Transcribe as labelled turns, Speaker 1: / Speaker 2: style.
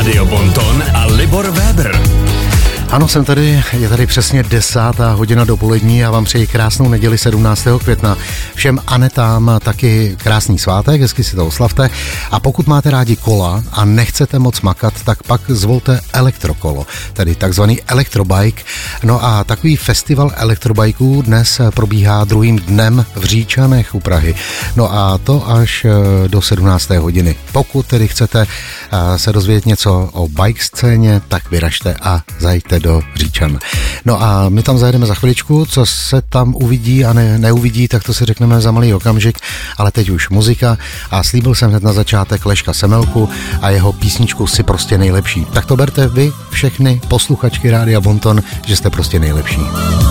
Speaker 1: Rádio Bonton a Libor Weber.
Speaker 2: Ano, je tady přesně 10. hodina dopolední. Já vám přeji krásnou neděli 17. května. Všem Anetám taky krásný svátek, hezky si to oslavte. A pokud máte rádi kola a nechcete moc makat, tak pak zvolte elektrokolo, tedy takzvaný elektrobike. No a takový festival elektrobajků dnes probíhá druhým dnem v Říčanech u Prahy. No a to až do 17. hodiny. Pokud tedy chcete se dozvědět něco o bike scéně, tak vyražte a zajďte do Říčan. No a my tam zajedeme za chviličku, co se tam uvidí a neuvidí, tak to si řekneme za malý okamžik, ale teď už muzika a slíbil jsem hned na začátek Leška Semelku a jeho písničku Si prostě nejlepší. Tak to berte vy všechny posluchačky Rádia Bonton, že jste prostě nejlepší.